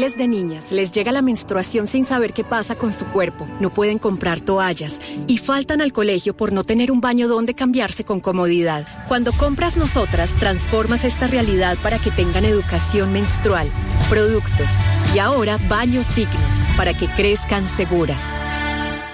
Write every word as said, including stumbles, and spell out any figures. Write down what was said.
miles de niñas les llega la menstruación sin saber qué pasa con su cuerpo, no pueden comprar toallas y faltan al colegio por no tener un baño donde cambiarse con comodidad. Cuando compras Nosotras, transformas esta realidad para que tengan educación menstrual, productos y ahora baños dignos para que crezcan seguras.